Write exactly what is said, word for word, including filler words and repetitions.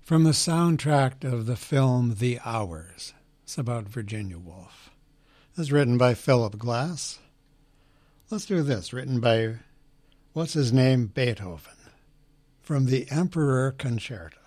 From the soundtrack of the film The Hours. It's about Virginia Woolf. It's written by Philip Glass. Let's do this, written by, what's his name, Beethoven, from the Emperor Concerto.